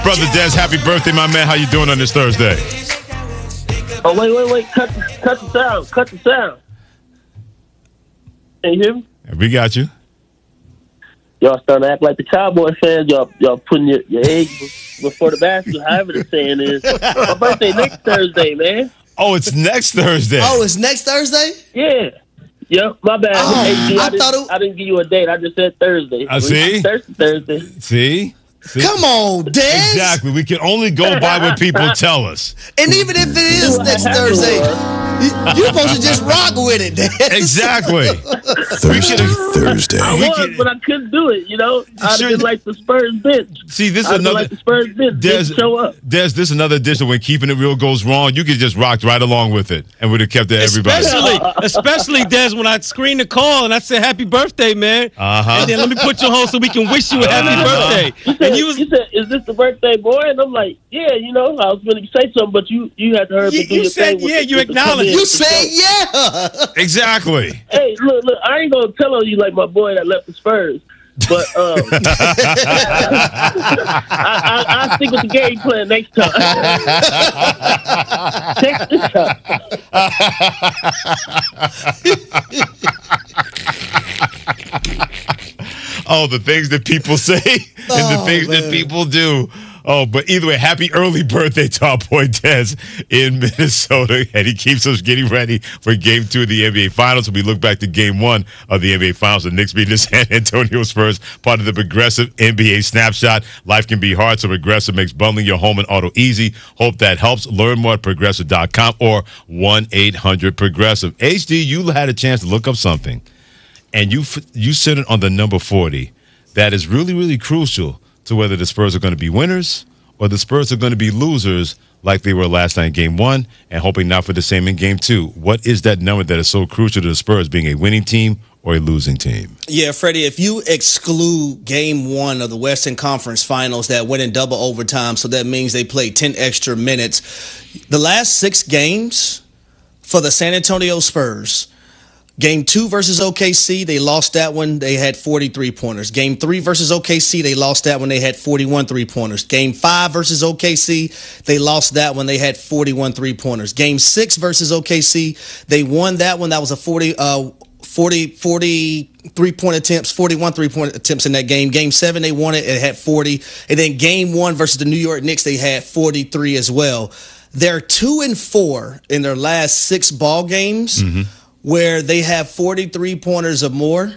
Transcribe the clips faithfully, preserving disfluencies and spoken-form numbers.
Brother Des, happy birthday, my man. How you doing on this Thursday? Oh, wait, wait, wait. Cut, cut the sound. Cut the sound. Can you hear me? We got you. Y'all starting to act like the Cowboy fans. Y'all, y'all putting your, your eggs before the basket, however the saying is. My birthday next Thursday, man. Oh, it's next Thursday. Oh, it's next Thursday? Yeah. Yep, my bad. Oh, Hey, G, I, I didn't, thought it- I didn't give you a date. I just said Thursday. I see. Thursday, Thursday. See? See? Come on, Des. Exactly. We can only go by what people tell us. And even if it is next Thursday, you- you're supposed to just rock with it, Des. Exactly. Thursday, Thursday. I We was, can- but I couldn't do it, you know. I'd Sure. have been like the Spurs bench. See, this is I'd have been another. like the Spurs bench. Des, Didn't show up. Des, this is another edition when keeping it real goes wrong. You could just rocked right along with it and would have kept it everybody. Especially, especially Des, when I screened the call and I said happy birthday, man. Uh-huh. And then let me put you on hold so we can wish you a happy birthday. He said, And you was he said, "Is this the birthday boy?" And I'm like, "Yeah, you know." I was going to say something, but you you had to hurry up You- and do you your said, thing. with yeah, the- you with the acknowledged. come in You with the said show. yeah. Exactly. Hey, look, look. I ain't gonna tell on you like my boy that left the Spurs, but um, I, I, I stick with the game plan next time. Check this out. Oh, the things that people say and the Oh, things that man. people do. Oh, but either way, happy early birthday to our boy Des in Minnesota. And he keeps us getting ready for game two of the N B A Finals. We look back to game one of the N B A Finals. The Knicks beat the San Antonio Spurs, part of the Progressive N B A Snapshot. Life can be hard, so Progressive makes bundling your home and auto easy. Hope that helps. Learn more at progressive dot com or one eight hundred progressive. H D, you had a chance to look up something. And you you centered on the number forty. That is really, really crucial to whether the Spurs are going to be winners or the Spurs are going to be losers like they were last night in game one and hoping not for the same in game two. What is that number that is so crucial to the Spurs being a winning team or a losing team? Yeah, Freddie, if you exclude game one of the Western Conference Finals that went in double overtime, so that means they played ten extra minutes, the last six games for the San Antonio Spurs, Game two versus O K C, they lost that one. They had forty-three pointers. Game three versus O K C, they lost that one. They had forty-one three-pointers. Game five versus O K C, they lost that one. They had forty-one three-pointers. Game six versus O K C, they won that one. That was a forty, uh, forty, forty three-point attempts, forty-one three-point attempts in that game. Game seven, they won it. It had forty. And then game one versus the New York Knicks, they had forty-three as well. They're two and four in their last six ball games. Mm-hmm. Where they have forty-three pointers or more.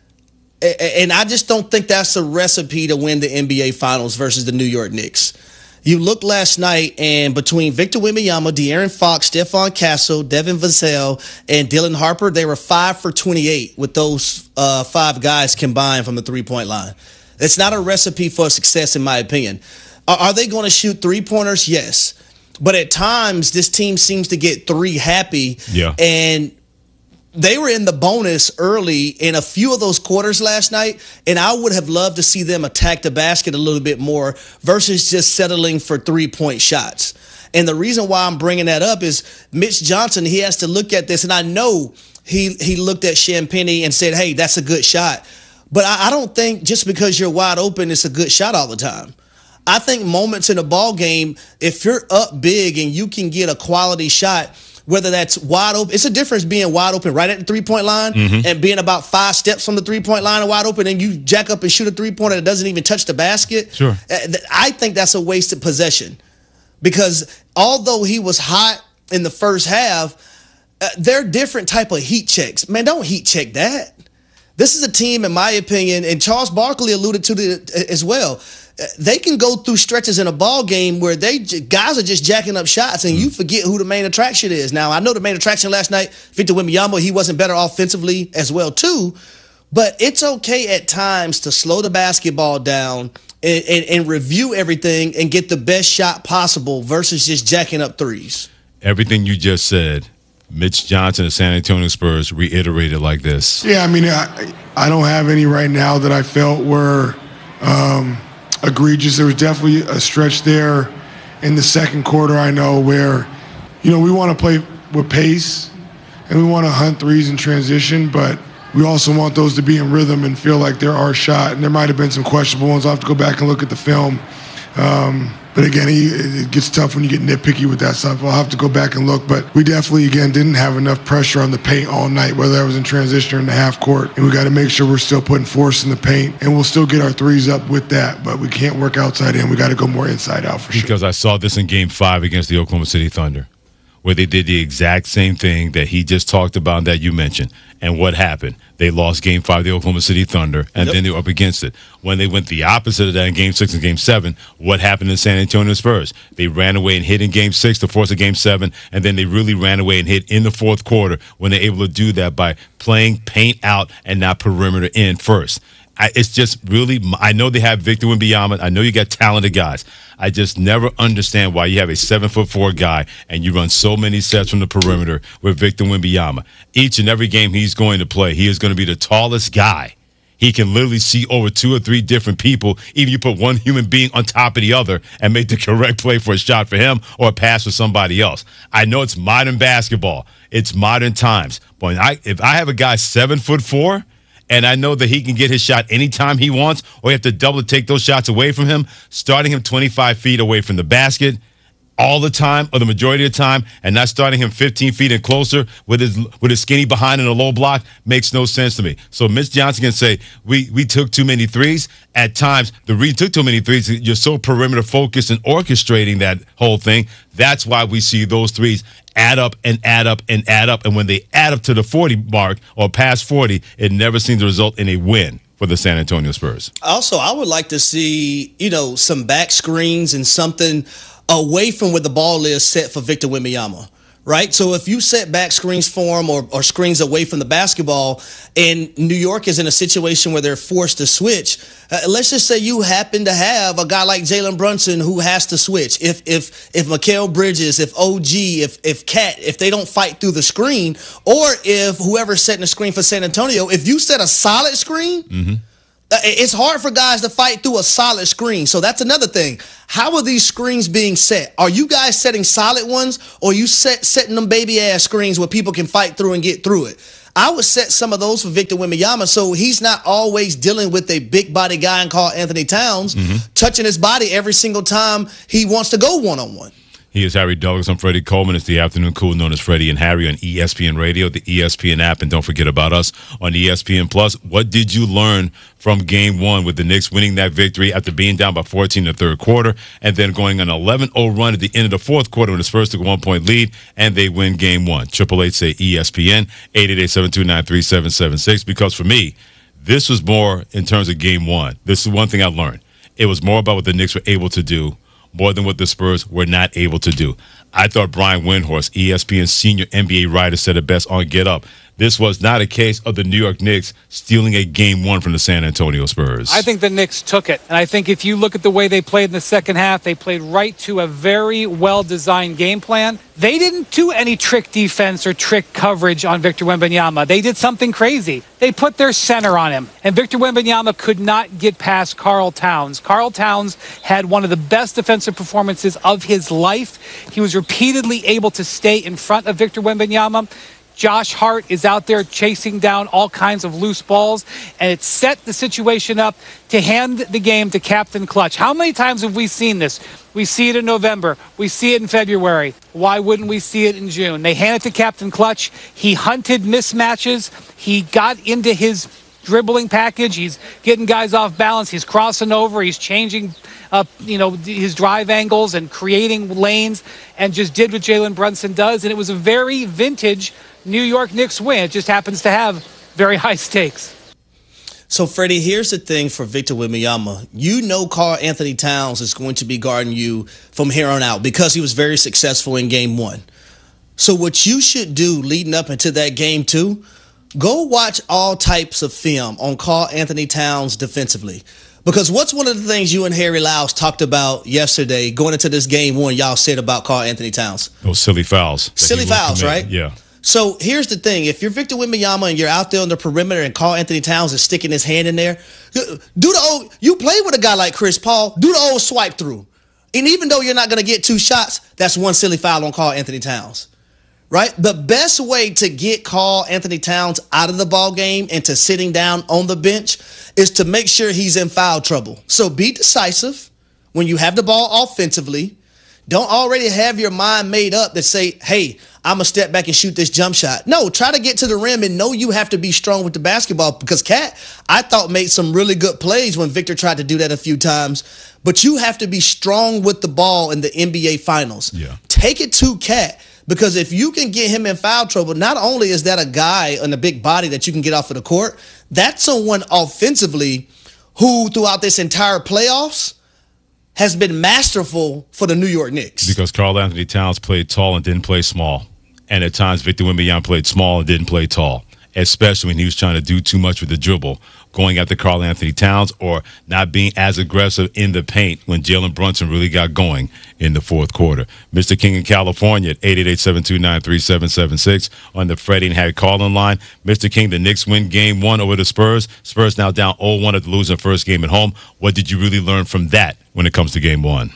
And I just don't think that's a recipe to win the N B A Finals versus the New York Knicks. You look last night, and between Victor Wembanyama, De'Aaron Fox, Stephon Castle, Devin Vassell, and Dylan Harper, they were five for twenty-eight with those uh, five guys combined from the three-point line. It's not a recipe for success, in my opinion. Are, are they going to shoot three-pointers? Yes. But at times, this team seems to get three happy. Yeah. And they were in the bonus early in a few of those quarters last night, and I would have loved to see them attack the basket a little bit more versus just settling for three-point shots. And the reason why I'm bringing that up is Mitch Johnson, he has to look at this, and I know he he looked at Champagnie and said, hey, that's a good shot. But I, I don't think just because you're wide open, it's a good shot all the time. I think moments in a ball game, if you're up big and you can get a quality shot, whether that's wide open, it's a difference being wide open right at the three-point line mm-hmm. and being about five steps from the three-point line and wide open, and you jack up and shoot a three-pointer that doesn't even touch the basket. Sure. I think that's a wasted possession because although he was hot in the first half, uh, they're different type of heat checks. Man, don't heat check that. This is a team, in my opinion, and Charles Barkley alluded to it as well. They can go through stretches in a ball game where they guys are just jacking up shots, and you forget who the main attraction is. Now, I know the main attraction last night, Victor Wembanyama, he wasn't better offensively as well too, but it's okay at times to slow the basketball down and, and, and review everything and get the best shot possible versus just jacking up threes. Everything you just said, Mitch Johnson of San Antonio Spurs reiterated like this. Yeah, I mean, I, I don't have any right now that I felt were um, – egregious. There was definitely a stretch there in the second quarter, I know, where, you know, we want to play with pace and we want to hunt threes in transition, but we also want those to be in rhythm and feel like they're our shot. And there might have been some questionable ones. I'll have to go back and look at the film. Um, but again, he, it gets tough when you get nitpicky with that stuff. I'll have to go back and look. But we definitely, again, didn't have enough pressure on the paint all night, whether that was in transition or in the half court. And we got to make sure we're still putting force in the paint. And we'll still get our threes up with that. But we can't work outside in. We got to go more inside out for sure. Because I saw this in game five against the Oklahoma City Thunder, where they did the exact same thing that he just talked about that you mentioned. And what happened? They lost game five of the Oklahoma City Thunder, and yep. then they were up against it. When they went the opposite of that in game six and game seven, what happened in San Antonio Spurs? They ran away and hit in game six to force a game seven, and then they really ran away and hit in the fourth quarter when they're able to do that by playing paint out and not perimeter in first. I, it's just really, I know they have Victor Wembanyama. I know you got talented guys. I just never understand why you have a seven foot four guy and you run so many sets from the perimeter with Victor Wembanyama. Each and every game he's going to play, he is going to be the tallest guy. He can literally see over two or three different people. Even you put one human being on top of the other and make the correct play for a shot for him or a pass for somebody else. I know it's modern basketball. It's modern times. But I, if I have a guy seven foot four, and I know that he can get his shot anytime he wants, or you have to double take those shots away from him, starting him twenty-five feet away from the basket all the time, or the majority of the time, and not starting him fifteen feet and closer with his with his skinny behind in a low block makes no sense to me. So Mitch Johnson can say, we we took too many threes. At times, the reason took too many threes, you're so perimeter focused and orchestrating that whole thing. That's why we see those threes add up and add up and add up. And when they add up to the forty mark or past forty, it never seems to result in a win for the San Antonio Spurs. Also, I would like to see, you know, some back screens and something away from where the ball is set for Victor Wembanyama, right? So if you set back screens for him or, or screens away from the basketball and New York is in a situation where they're forced to switch, uh, let's just say you happen to have a guy like Jalen Brunson who has to switch. If if if Mikal Bridges, if O G, if if Cat, if they don't fight through the screen, or if whoever's setting the screen for San Antonio, if you set a solid screen, mm-hmm. it's hard for guys to fight through a solid screen. So that's another thing. How are these screens being set? Are you guys setting solid ones, or are you set, setting them baby-ass screens where people can fight through and get through it? I would set some of those for Victor Wembanyama so he's not always dealing with a big-body guy called Anthony Towns mm-hmm. touching his body every single time he wants to go one-on-one. He is Harry Douglas. I'm Freddie Coleman. It's the Afternoon Cool, known as Freddie and Harry on E S P N Radio, the E S P N app, and don't forget about us on E S P N Plus. What did you learn from Game One with the Knicks winning that victory after being down by fourteen in the third quarter, and then going on an eleven oh run at the end of the fourth quarter when the Spurs took a one-point lead, and they win Game One? Triple Eight say E S P N eight eight eight, seven two nine, three seven seven six. Because for me, this was more in terms of Game One. This is one thing I learned. It was more about what the Knicks were able to do, more than what the Spurs were not able to do. I thought Brian Windhorst, E S P N senior N B A writer, said it best on Get Up. This was not a case of the New York Knicks stealing a game one from the San Antonio Spurs. I think the Knicks took it. And I think if you look at the way they played in the second half, they played right to a very well-designed game plan. They didn't do any trick defense or trick coverage on Victor Wembanyama. They did something crazy. They put their center on him. And Victor Wembanyama could not get past Karl Towns. Karl Towns had one of the best defensive performances of his life. He was repeatedly able to stay in front of Victor Wembanyama. Josh Hart is out there chasing down all kinds of loose balls, and it set the situation up to hand the game to Captain Clutch. How many times have we seen this? We see it in November. We see it in February. Why wouldn't we see it in June? They hand it to Captain Clutch. He hunted mismatches. He got into his dribbling package. He's getting guys off balance. He's crossing over. He's changing up, you know, his drive angles and creating lanes, and just did what Jalen Brunson does. And it was a very vintage New York Knicks win. It just happens to have very high stakes. So, Freddie, here's the thing for Victor Wembanyama. You know Karl Anthony Towns is going to be guarding you from here on out because he was very successful in game one. So what you should do leading up into that game two, go watch all types of film on Karl Anthony Towns defensively. Because what's one of the things you and Harry Lyles talked about yesterday going into this game one, y'all said about Karl Anthony Towns? Those silly fouls. Silly fouls, right? Yeah. So here's the thing. If you're Victor Wembanyama and you're out there on the perimeter and Karl Anthony Towns is sticking his hand in there, do the old, you play with a guy like Chris Paul, do the old swipe through. And even though you're not going to get two shots, that's one silly foul on Karl Anthony Towns. Right? The best way to get Karl Anthony Towns out of the ball game and to sitting down on the bench is to make sure he's in foul trouble. So be decisive when you have the ball offensively, don't already have your mind made up that say, hey, I'm going to step back and shoot this jump shot. No, try to get to the rim and know you have to be strong with the basketball, because Cat, I thought, made some really good plays when Victor tried to do that a few times. But you have to be strong with the ball in the N B A Finals. Yeah. Take it to Cat, because if you can get him in foul trouble, not only is that a guy on a big body that you can get off of the court, that's someone offensively who throughout this entire playoffs has been masterful for the New York Knicks. Because Karl Anthony Towns played tall and didn't play small. And at times, Victor Wembanyama played small and didn't play tall, especially when he was trying to do too much with the dribble, going after Karl Anthony Towns, or not being as aggressive in the paint when Jalen Brunson really got going in the fourth quarter. Mister King in California at eight eight eight, seven two nine, three seven seven six on the Freddie and Harry call-in line. Mister King, the Knicks win game one over the Spurs. Spurs now down oh one at the losing first game at home. What did you really learn from that when it comes to game one?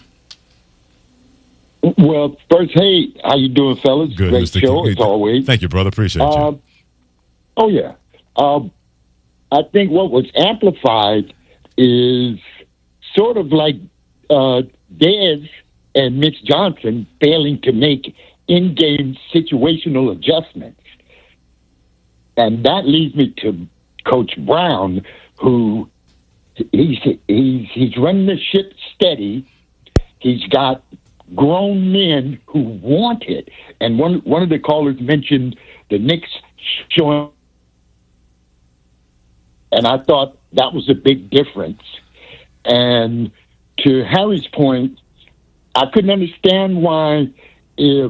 Well, first, hey, how you doing, fellas? Good, Great Mister show, King. as always. Thank you, brother. Appreciate Uh, you. oh, yeah. Um, I think what was amplified is sort of like uh, Dez and Mitch Johnson failing to make in-game situational adjustments. And that leads me to Coach Brown, who he's, he's, he's running the ship steady. He's got grown men who want it. And one one of the callers mentioned the Knicks showing, and I thought that was a big difference. And to Harry's point, I couldn't understand why, if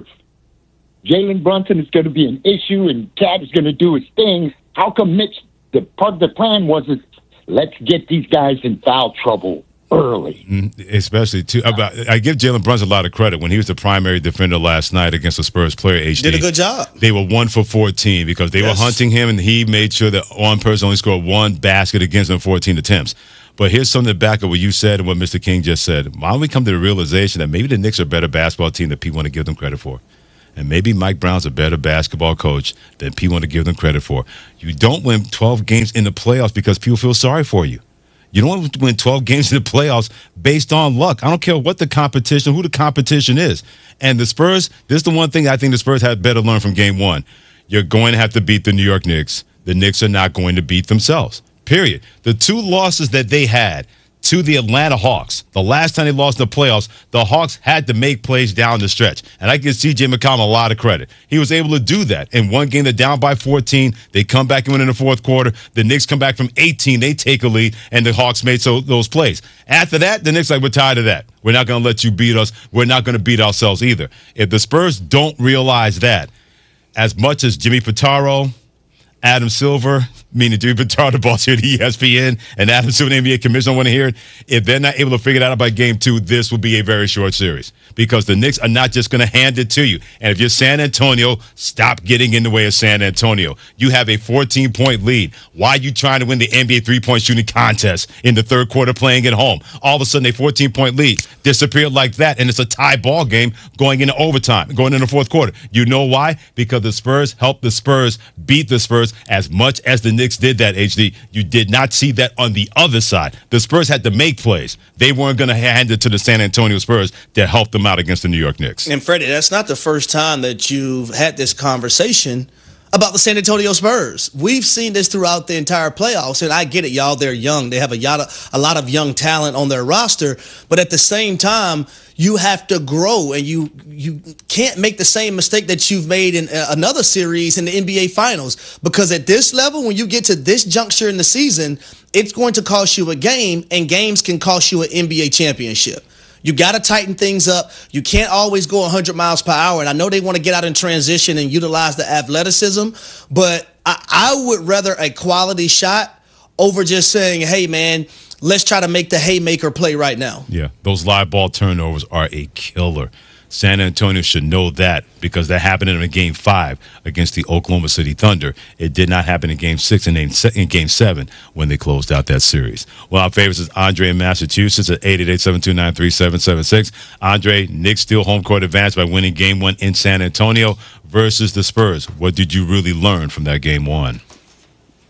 Jalen Brunson is going to be an issue and Cat is going to do his thing, how come Mitch, the part of the plan wasn't, let's get these guys in foul trouble early. Especially, too, about, I give Jalen Brunson a lot of credit. When he was the primary defender last night against the Spurs player, H D, did a good job. They were one for fourteen because they Yes. were hunting him, and he made sure that one person only scored one basket against them, fourteen attempts. But here's something to back up what you said and what Mister King just said. Why don't we come to the realization that maybe the Knicks are a better basketball team than people want to give them credit for? And maybe Mike Brown's a better basketball coach than people want to give them credit for. You don't win twelve games in the playoffs because people feel sorry for you. You don't want to win twelve games in the playoffs based on luck. I don't care what the competition, who the competition is. And the Spurs, this is the one thing I think the Spurs had better learn from game one. You're going to have to beat the New York Knicks. The Knicks are not going to beat themselves, period. The two losses that they had to the Atlanta Hawks, the last time they lost in the playoffs, the Hawks had to make plays down the stretch. And I give C J McCollum a lot of credit. He was able to do that. In one game, they're down by fourteen. They come back and win in the fourth quarter. The Knicks come back from eighteen. They take a lead, and the Hawks made so, those plays. After that, the Knicks like, we're tired of that. We're not going to let you beat us. We're not going to beat ourselves either. If the Spurs don't realize that, as much as Jimmy Pitaro, Adam Silver, meaning Jimmy Pitaro, the boss here at E S P N, and Adam Silver, the N B A commissioner, want to hear it. If they're not able to figure that out by game two, this will be a very short series because the Knicks are not just going to hand it to you. And if you're San Antonio, stop getting in the way of San Antonio. You have a fourteen-point lead. Why are you trying to win the N B A three-point shooting contest in the third quarter playing at home? All of a sudden, a fourteen-point lead disappeared like that, and it's a tie ball game going into overtime, going into the fourth quarter. You know why? Because the Spurs helped the Spurs beat the Spurs as much as the Knicks did that, H D. You did not see that on the other side. The Spurs had to make plays. They weren't going to hand it to the San Antonio Spurs to help them out against the New York Knicks. And Freddie, that's not the first time that you've had this conversation about the San Antonio Spurs. We've seen this throughout the entire playoffs, and I get it, y'all. They're young. They have a lot of, a lot of young talent on their roster, but at the same time, you have to grow, and you you can't make the same mistake that you've made in another series in the N B A Finals, because at this level, when you get to this juncture in the season, it's going to cost you a game, and games can cost you an N B A championship. You got to tighten things up. You can't always go one hundred miles per hour. And I know they want to get out in transition and utilize the athleticism, but I, I would rather a quality shot over just saying, hey, man, let's try to make the haymaker play right now. Yeah, those live ball turnovers are a killer. San Antonio should know that because that happened in game five against the Oklahoma City Thunder. It did not happen in game six and in game seven when they closed out that series. Well, our favorites is Andre in Massachusetts at eight eight eight, seven two nine, three seven seven six. Andre, Knicks steal home court advantage by winning game one in San Antonio versus the Spurs. What did you really learn from that game one?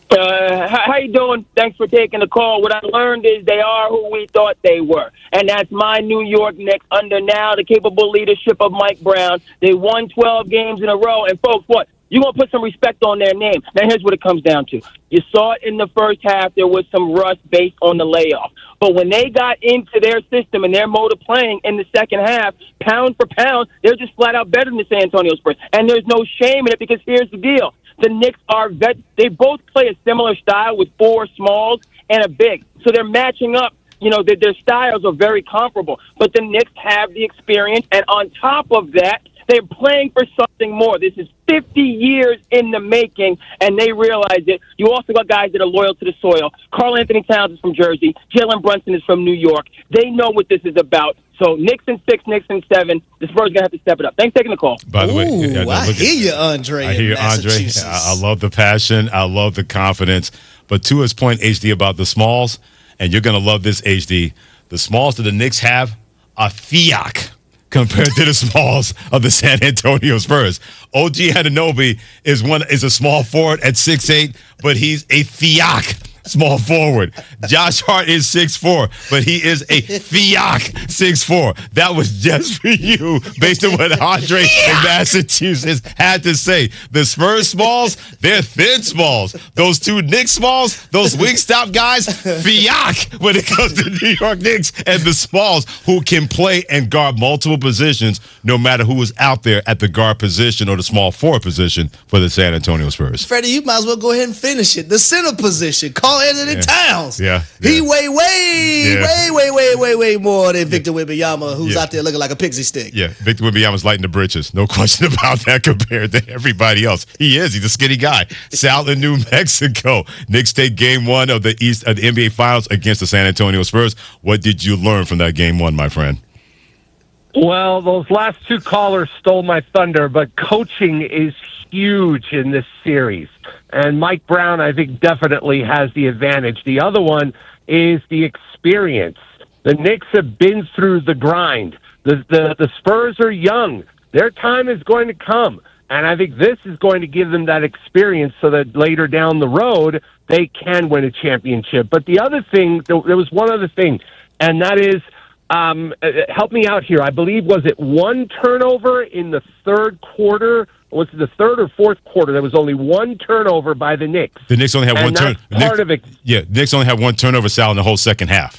Uh, how, how you doing? Thanks for taking the call. What I learned is they are who we thought they were, and that's my New York Knicks under now the capable leadership of Mike Brown. They won twelve games in a row, and folks, what? You're going to put some respect on their name. Now, here's what it comes down to. You saw it in the first half. There was some rust based on the layoff. But when they got into their system and their mode of playing in the second half, pound for pound, they're just flat out better than the San Antonio Spurs. And there's no shame in it because here's the deal. The Knicks are vet. They both play a similar style with four smalls and a big. So they're matching up. You know, their, their styles are very comparable. But the Knicks have the experience. And on top of that, they're playing for something more. This is fifty years in the making, and they realize it. You also got guys that are loyal to the soil. Karl Anthony Towns is from Jersey. Jalen Brunson is from New York. They know what this is about. So Knicks in six, Knicks in seven. The Spurs are going to have to step it up. Thanks for taking the call. By the way, Ooh, yeah, no, I look hear at, you, Andre. I hear you, Andre. I, I love the passion. I love the confidence. But to his point, H D, about the smalls, and you're going to love this, H D, the smalls that the Knicks have are fiac compared to the smalls of the San Antonio Spurs. O G Anunoby is one is a small forward at six eight, but he's a fiac small forward. Josh Hart is six four, but he is a fiac six four. That was just for you, based on what Andre in Massachusetts had to say. The Spurs smalls, they're thin smalls. Those two Knicks smalls, those Wingstop guys, fiac when it comes to New York Knicks and the smalls who can play and guard multiple positions no matter who is out there at the guard position or the small forward position for the San Antonio Spurs. Freddie, you might as well go ahead and finish it. The center position. Call Anthony Yeah. Towns. Yeah, He yeah. weigh way, Yeah. way, way, way, way, way more than Victor Wembanyama, who's Yeah. out there looking like a pixie stick. Yeah, Victor Wembanyama's lighting the britches. No question about that compared to everybody else. He is. He's a skinny guy. Sal in New Mexico. Knicks take game one of the East of the N B A Finals against the San Antonio Spurs. What did you learn from that game one, my friend? Well, those last two callers stole my thunder, but coaching is huge in this series. And Mike Brown, I think, definitely has the advantage. The other one is the experience. The Knicks have been through the grind. The, the, the Spurs are young. Their time is going to come. And I think this is going to give them that experience so that later down the road, they can win a championship. But the other thing, there was one other thing, and that is, um, help me out here. I believe, was it one turnover in the third quarter? Was it the third or fourth quarter? There was only one turnover by the Knicks. The Knicks only had and one turn. that's part Knicks, of it. Yeah, the Knicks only had one turnover, Sal, in the whole second half.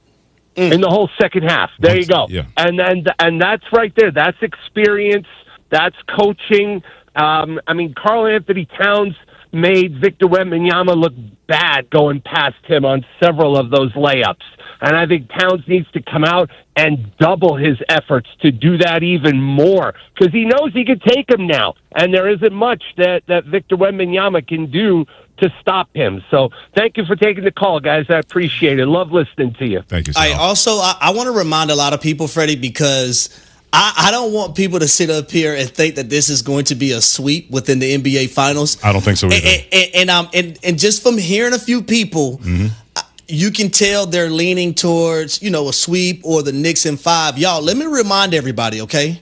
In the whole second half. There you go. Yeah. And then and that's right there. That's experience. That's coaching. Um, I mean, Karl Anthony Towns made Victor Wembanyama look bad going past him on several of those layups. And I think Towns needs to come out and double his efforts to do that even more because he knows he can take him now. And there isn't much that, that Victor Wembanyama can do to stop him. So thank you for taking the call, guys. I appreciate it. Love listening to you. Thank you, Sal. I also, I, I want to remind a lot of people, Freddie, because I, I don't want people to sit up here and think that this is going to be a sweep within the N B A Finals. I don't think so either. And, and, and, um, and, and just from hearing a few people, Mm-hmm. you can tell they're leaning towards, you know, a sweep or the Knicks in five. Y'all, let me remind everybody, okay?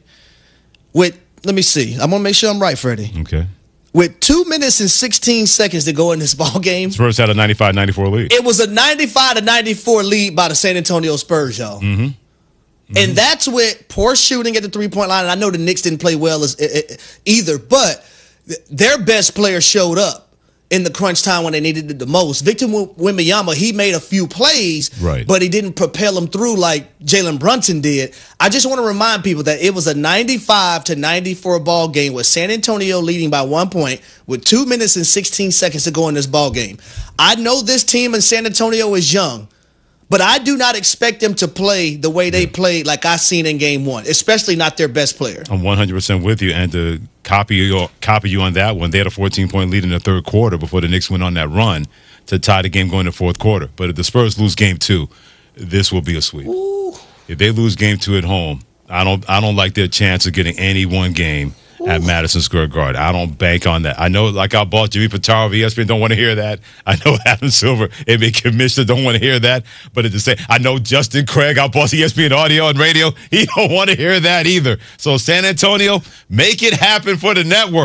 With, let me see. I'm going to make sure I'm right, Freddie. Okay. With two minutes and sixteen seconds to go in this ball game, Spurs had a ninety-five ninety-four lead. it was a ninety-five to ninety-four lead by the San Antonio Spurs, y'all. Mm-hmm. Mm-hmm. And that's with poor shooting at the three-point line. And I know the Knicks didn't play well as, either, but their best player showed up in the crunch time when they needed it the most. Victor Wembanyama, he made a few plays, right, but he didn't propel them through like Jalen Brunson did. I just want to remind people that it was a ninety-five to ninety-four ball game with San Antonio leading by one point with two minutes and sixteen seconds to go in this ball game. I know this team in San Antonio is young, but I do not expect them to play the way they played like I seen in game one, especially not their best player. I'm one hundred percent with you. And to copy you, copy you on that one, they had a fourteen-point lead in the third quarter before the Knicks went on that run to tie the game going to the fourth quarter. But if the Spurs lose game two, this will be a sweep. Ooh. If they lose game two at home, I don't I don't like their chance of getting any one game at Madison Square Garden. I don't bank on that. I know, like I bought Jimmy Pitaro of E S P N, don't want to hear that. I know Adam Silver, N B A commissioner, don't want to hear that. But at the same, I know Justin Craig, our boss E S P N audio and radio, he don't want to hear that either. So San Antonio, make it happen for the network.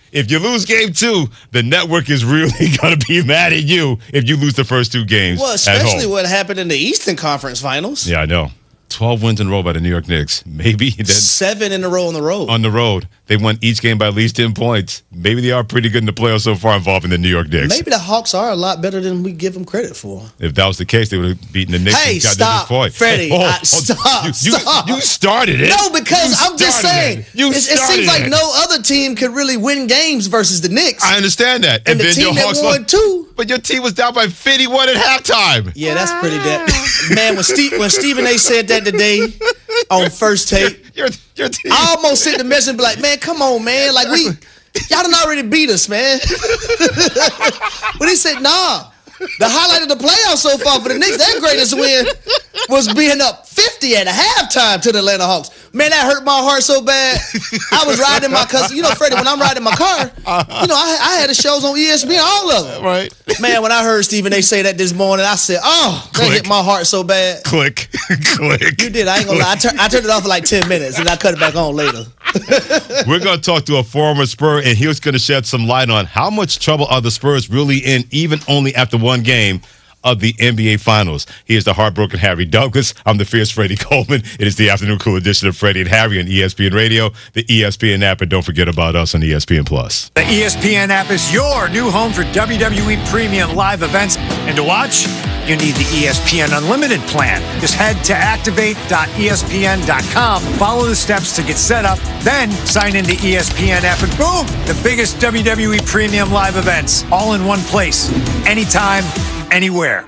if you lose game two, the network is really going to be mad at you if you lose the first two games. Well, especially what happened in the Eastern Conference Finals. Yeah, I know. twelve wins in a row by the New York Knicks. Maybe. Then Seven in a row on the road. On the road. They won each game by at least ten points. Maybe they are pretty good in the playoffs so far involving the New York Knicks. Maybe the Hawks are a lot better than we give them credit for. If that was the case, they would have beaten the Knicks Hey, and got stop, to this point. Freddie. Hey, oh, I, oh, stop, you, stop. You, you started it. No, because You I'm just started saying. It. You It, it started seems like it. no other team could really win games versus the Knicks. I understand that. And, And, the then team your that Hawks won lost, two. but your team was down by fifty-one at halftime. Yeah, that's pretty damn. Man, when Steve, when Stephen A. said that today on First Take, your, your team. I almost sent the message and be like, man, come on, man. Like, we, y'all done already beat us, man. But he said, nah. The highlight of the playoffs so far for the Knicks, their greatest win was being up fifty at a halftime to the Atlanta Hawks. Man, that hurt my heart so bad. I was riding my cousin. You know, Freddie, when I'm riding my car, you know, I, I had the shows on E S P N, all of them. Right. Man, when I heard Stephen A. say that this morning, I said, oh, that Click. hit my heart so bad. Click. Click. You did. I ain't gonna lie. I, tur- I turned it off for like ten minutes and I cut it back on later. We're going to talk to a former Spur, and he was going to shed some light on how much trouble are the Spurs really in, even only after one game of the N B A Finals. He is the heartbroken Harry Douglas. I'm the fierce Freddie Coleman. It is the afternoon cool edition of Freddie and Harry on E S P N Radio, the E S P N app, and don't forget about us on E S P N Plus. The E S P N app is your new home for W W E premium live events. And to watch, you need the E S P N Unlimited plan. Just head to activate dot E S P N dot com, follow the steps to get set up, then sign into E S P N app, and boom, the biggest W W E premium live events, all in one place, anytime, anywhere.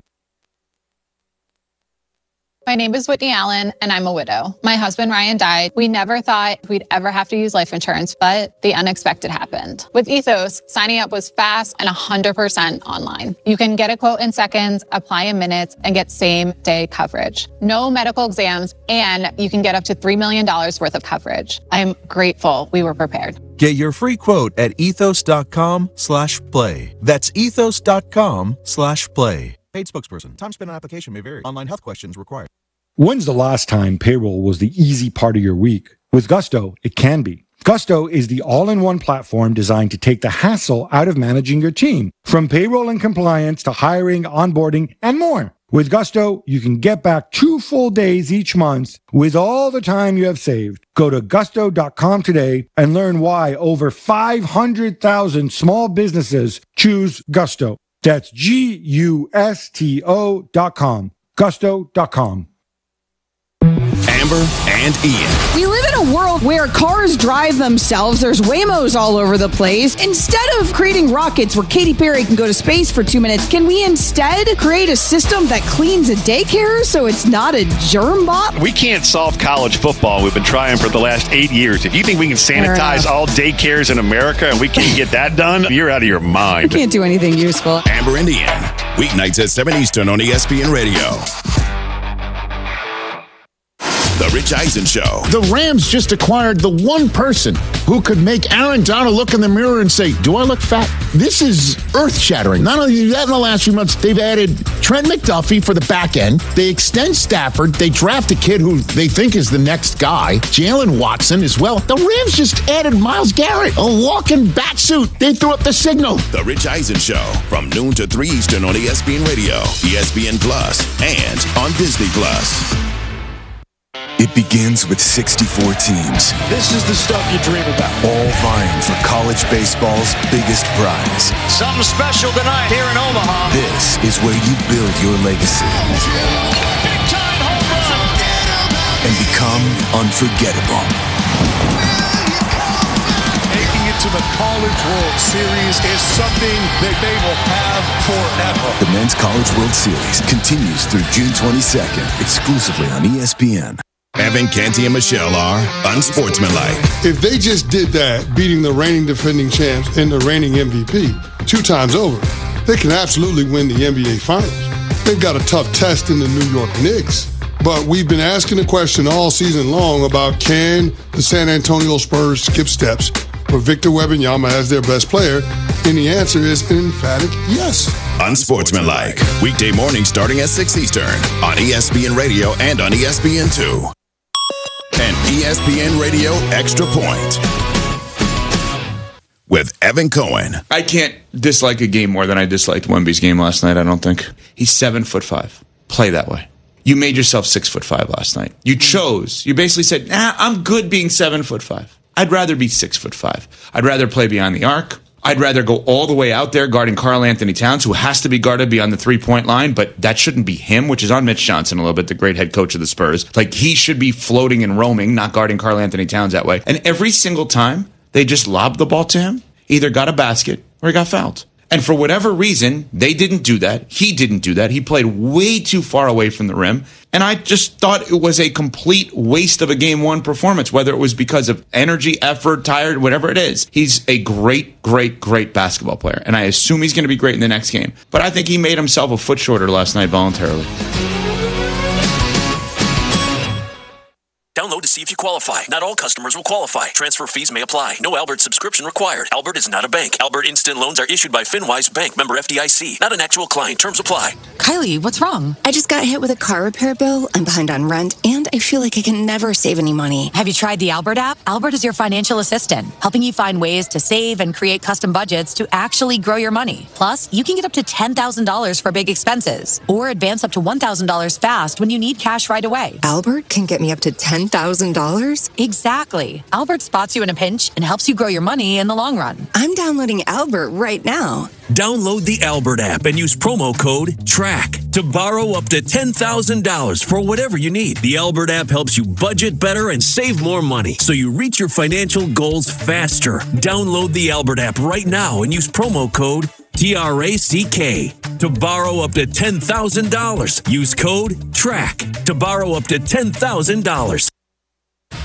My name is Whitney Allen, and I'm a widow. My husband, Ryan, died. We never thought we'd ever have to use life insurance, but the unexpected happened. With Ethos, signing up was fast and one hundred percent online. You can get a quote in seconds, apply in minutes, and get same-day coverage. No medical exams, and you can get up to three million dollars worth of coverage. I'm grateful we were prepared. Get your free quote at ethos.com slash play. That's ethos.com slash play. Paid spokesperson. Time spent on application may vary. Online health questions required. When's the last time payroll was the easy part of your week? With Gusto, it can be. Gusto is the all-in-one platform designed to take the hassle out of managing your team, from payroll and compliance to hiring, onboarding, and more. With Gusto, you can get back two full days each month with all the time you have saved. Go to gusto dot com today and learn why over five hundred thousand small businesses choose Gusto. That's G U S T O dot com. Gusto dot com. Amber and Ian. We live in a world where cars drive themselves. There's Waymos all over the place. Instead of creating rockets where Katy Perry can go to space for two minutes, can we instead create a system that cleans a daycare so it's not a germ bot? We can't solve college football. We've been trying for the last eight years. If you think we can sanitize all daycares in America and we can't get that done, you're out of your mind. We can't do anything useful. Amber and Ian. Weeknights at seven Eastern on E S P N Radio. The Rich Eisen Show. The Rams just acquired the one person who could make Aaron Donald look in the mirror and say, do I look fat? This is earth-shattering. Not only that, in the last few months, they've added Trent McDuffie for the back end. They extend Stafford. They draft a kid who they think is the next guy, Jalen Watson as well. The Rams just added Myles Garrett, a walking bat suit. They threw up the signal. The Rich Eisen Show from noon to three Eastern on E S P N Radio, E S P N Plus, and on Disney Plus. It begins with sixty-four teams. This is the stuff you dream about. All vying for college baseball's biggest prize. Something special tonight here in Omaha. This is where you build your legacy. Big time home run. And become unforgettable. Making it to the College World Series is something that they will have forever. The Men's College World Series continues through June twenty-second, exclusively on E S P N. Evan, Canty, and Michelle are unsportsmanlike. If they just did that, beating the reigning defending champs and the reigning M V P two times over, they can absolutely win the N B A Finals. They've got a tough test in the New York Knicks, but we've been asking the question all season long about can the San Antonio Spurs skip steps with Victor Wembanyama as their best player, and the answer is an emphatic yes. Unsportsmanlike. Weekday morning starting at six Eastern on E S P N Radio and on E S P N two. And E S P N Radio Extra Point. with Evan Cohen. I can't dislike a game more than I disliked Wemby's game last night, I don't think. He's seven foot five. Play that way. You made yourself six foot five last night. You chose. You basically said, nah, I'm good being seven foot five. I'd rather be six foot five. I'd rather play beyond the arc. I'd rather go all the way out there guarding Karl Anthony Towns, who has to be guarded beyond the three-point line, but that shouldn't be him, which is on Mitch Johnson a little bit, the great head coach of the Spurs. Like, he should be floating and roaming, not guarding Karl Anthony Towns that way. And every single time they just lobbed the ball to him, either got a basket or he got fouled. And for whatever reason, they didn't do that. He didn't do that. He played way too far away from the rim. And I just thought it was a complete waste of a game one performance, whether it was because of energy, effort, tired, whatever it is. He's a great, great, great basketball player. And I assume he's going to be great in the next game. But I think he made himself a foot shorter last night voluntarily. Download to see if you qualify. Not all customers will qualify. Transfer fees may apply. No Albert subscription required. Albert is not a bank. Albert Instant Loans are issued by FinWise Bank, member F D I C. Not an actual client. Terms apply. Kylie, what's wrong? I just got hit with a car repair bill. I'm behind on rent, and I feel like I can never save any money. Have you tried the Albert app? Albert is your financial assistant, helping you find ways to save and create custom budgets to actually grow your money. Plus, you can get up to ten thousand dollars for big expenses, or advance up to one thousand dollars fast when you need cash right away. Albert can get me up to ten thousand dollars? Exactly. Albert spots you in a pinch and helps you grow your money in the long run. I'm downloading Albert right now. Download the Albert app and use promo code TRACK to borrow up to ten thousand dollars for whatever you need. The Albert app helps you budget better and save more money so you reach your financial goals faster. Download the Albert app right now and use promo code T R A C K to borrow up to ten thousand dollars. Use code TRACK to borrow up to ten thousand dollars.